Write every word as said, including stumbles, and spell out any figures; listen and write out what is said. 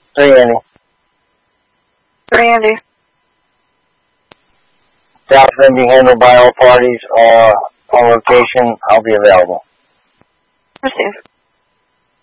Three, Andy. Three, Andy. Announcement being handled by all parties uh, on location. I'll be available. Receive.